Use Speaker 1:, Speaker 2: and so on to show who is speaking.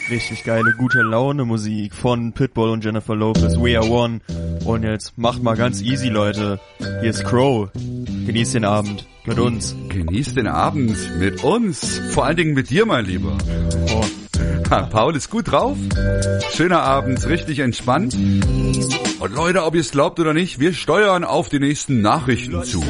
Speaker 1: Richtig geile, gute Laune Musik von Pitbull und Jennifer Lopez, We Are One. Und jetzt macht mal ganz easy, Leute. Hier ist Crow. Genießt den Abend mit uns.
Speaker 2: Genießt den Abend mit uns. Vor allen Dingen mit dir, mein Lieber.
Speaker 1: Oh.
Speaker 2: Paul ist gut drauf. Schöner Abend, richtig entspannt. Und Leute, ob ihr es glaubt oder nicht, wir steuern auf die nächsten Nachrichten zu.